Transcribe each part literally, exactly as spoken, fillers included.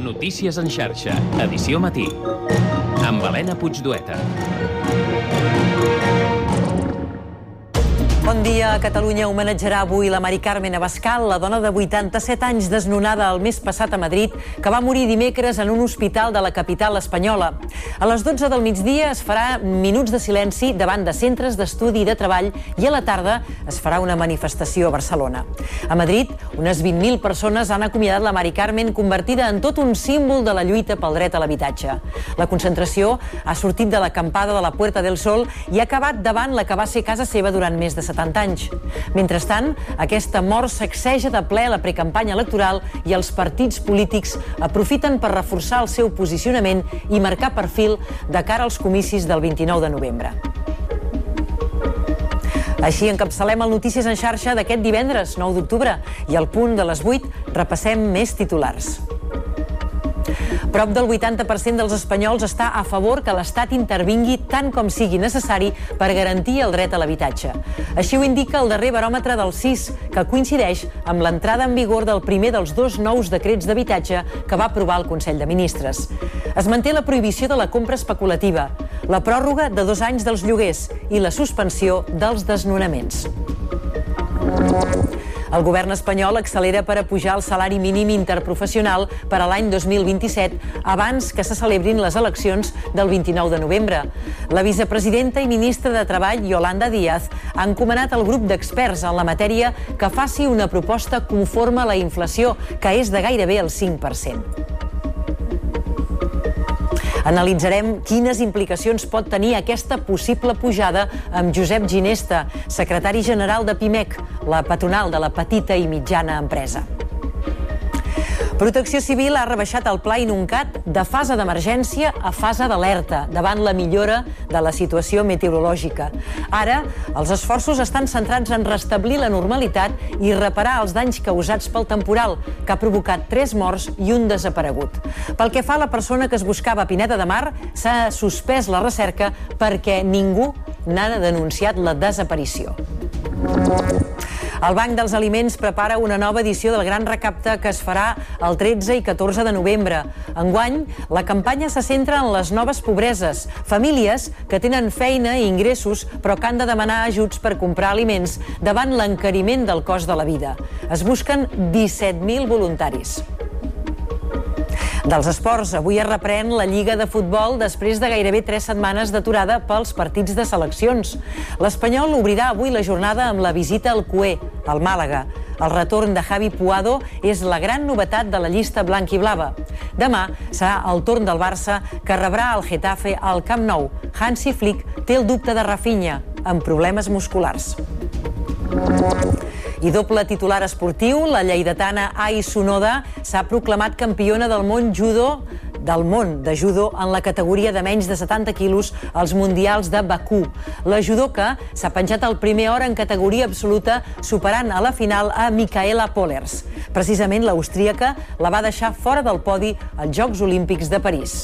Notícies en xarxa, edició matí, amb Helena Puigdueta. Bon dia. Catalunya homenatjarà avui la Mari Carmen Abascal, la dona de vuitanta-set anys desnonada el mes passat a Madrid, que va morir dimecres en un hospital de la capital espanyola. A les dotze del migdia es farà minuts de silenci davant de centres d'estudi i de treball i a la tarda es farà una manifestació a Barcelona. A Madrid, unes vint mil persones han acomiadat la Mari Carmen, convertida en tot un símbol de la lluita pel dret a l'habitatge. La concentració ha sortit de l'acampada de la Puerta del Sol i ha acabat davant la que va ser casa seva durant més de setanta anys. Mentrestant, aquesta mort sacseja de ple la precampanya electoral i els partits polítics aprofiten per reforçar el seu posicionament i marcar perfil de cara als comicis del vint-i-nou de novembre. Així encapçalem el Notícies en xarxa d'aquest divendres, nou d'octubre, i al punt de les vuit repassem més titulars. Prop del vuitanta per cent dels espanyols està a favor que l'Estat intervingui tant com sigui necessari per garantir el dret a l'habitatge. Així ho indica el darrer baròmetre del C I S, que coincideix amb l'entrada en vigor del primer dels dos nous decrets d'habitatge que va aprovar el Consell de Ministres. Es manté la prohibició de la compra especulativa, la pròrroga de dos anys dels lloguers i la suspensió dels desnonaments. El govern espanyol accelera per apujar el salari mínim interprofessional per a l'any dos mil vint-i-set abans que se celebrin les eleccions del vint-i-nou de novembre. La vicepresidenta i ministra de Treball, Yolanda Díaz, ha encomanat al grup d'experts en la matèria que faci una proposta conforme a la inflació, que és de gairebé el cinc per cent. Analitzarem quines implicacions pot tenir aquesta possible pujada amb Josep Ginesta, secretari general de Pimec, la patronal de la petita i mitjana empresa. Protecció Civil ha rebaixat el Pla Inuncat de fase d'emergència a fase d'alerta davant la millora de la situació meteorològica. Ara, els esforços estan centrats en restablir la normalitat i reparar els danys causats pel temporal, que ha provocat tres morts i un desaparegut. Pel que fa a la persona que es buscava a Pineda de Mar, s'ha suspès la recerca perquè ningú n'ha denunciat la desaparició. El Banc dels Aliments prepara una nova edició del Gran Recapte que es farà el tretze i catorze de novembre. Enguany, la campanya se centra en les noves pobreses, famílies que tenen feina i ingressos però que han de demanar ajuts per comprar aliments davant l'encariment del cost de la vida. Es busquen disset mil voluntaris. Dels esports, avui es reprèn la Lliga de Futbol després de gairebé tres setmanes d'aturada pels partits de seleccions. L'Espanyol obrirà avui la jornada amb la visita al Cué, al Màlaga. El retorn de Javi Puado és la gran novetat de la llista blanc-i-blava. Demà serà el torn del Barça, que rebrà el Getafe al Camp Nou. Hansi Flick té el dubte de Rafinha, amb problemes musculars. I doble titular esportiu, la lleidatana Ai Sonoda s'ha proclamat campiona del món judo del món de judo en la categoria de menys de setanta quilos als Mundials de Bakú. La judoka s'ha penjat el primer hora en categoria absoluta, superant a la final a Micaela Pollers. Precisament l'austríaca la va deixar fora del podi als Jocs Olímpics de París.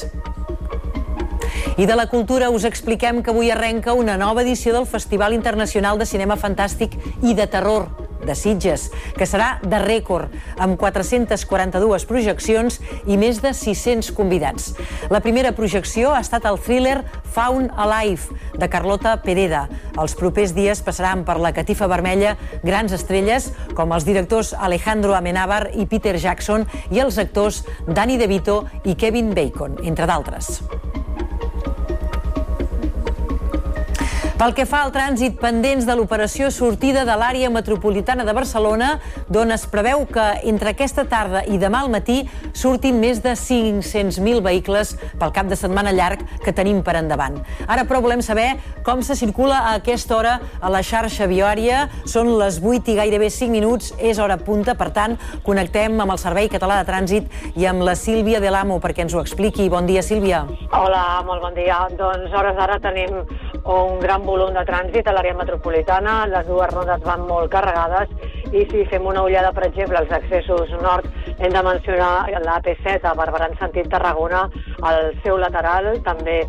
I de la cultura us expliquem que avui arrenca una nova edició del Festival Internacional de Cinema Fantàstic i de Terror de Sitges, que serà de rècord, amb quatre-centes quaranta-dues projeccions i més de sis-cents convidats. La primera projecció ha estat el thriller Found Alive, de Carlota Pereda. Els propers dies passaran per la catifa vermella grans estrelles com els directors Alejandro Amenábar i Peter Jackson i els actors Danny DeVito i Kevin Bacon, entre d'altres. Pel que fa al trànsit, pendents de l'operació sortida de l'àrea metropolitana de Barcelona, d'on es preveu que entre aquesta tarda i demà al matí surtin més de cinc-cents mil vehicles pel cap de setmana llarg que tenim per endavant. Ara, però, volem saber com se circula a aquesta hora a la xarxa viària. Són les vuit i gairebé cinc minuts, és hora punta, per tant, connectem amb el Servei Català de Trànsit i amb la Sílvia de l'Amo perquè ens ho expliqui. Bon dia, Sílvia. Hola, molt bon dia. Doncs, hores d'ara tenim un gran volum de trànsit a l'àrea metropolitana, les dues rondes van molt carregades i si fem una ullada, per exemple, als accessos nord, hem de mencionar l'A P set a Barberà en sentit Tarragona, al seu lateral, també